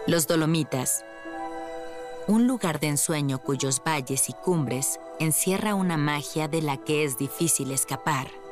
Los Dolomitas. Un lugar de ensueño cuyos valles y cumbres encierra una magia de la que es difícil escapar.